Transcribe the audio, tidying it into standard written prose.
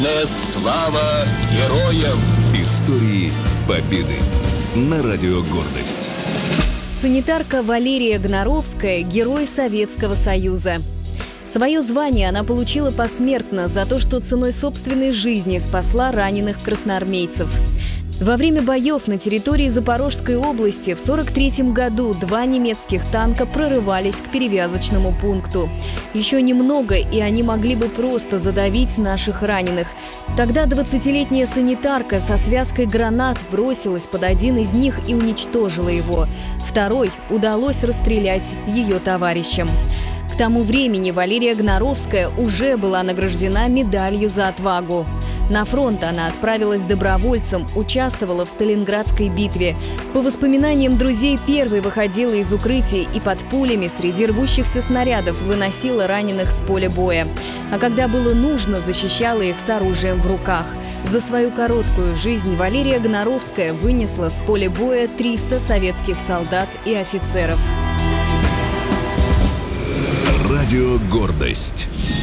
Слава героям! Истории Победы на Радио Гордость. Санитарка Валерия Гнаровская – герой Советского Союза. Свое звание она получила посмертно за то, что ценой собственной жизни спасла раненых красноармейцев. Во время боев на территории Запорожской области в 1943 году 2 немецких танка прорывались к перевязочному пункту. Еще немного, и они могли бы просто задавить наших раненых. Тогда 20-летняя санитарка со связкой гранат бросилась под один из них и уничтожила его. Второй удалось расстрелять ее товарищам. К тому времени Валерия Гнаровская уже была награждена медалью за отвагу. На фронт она отправилась добровольцем, участвовала в Сталинградской битве. По воспоминаниям друзей, первой выходила из укрытий и под пулями среди рвущихся снарядов выносила раненых с поля боя. А когда было нужно, защищала их с оружием в руках. За свою короткую жизнь Валерия Гнаровская вынесла с поля боя 300 советских солдат и офицеров. Радио Гордость.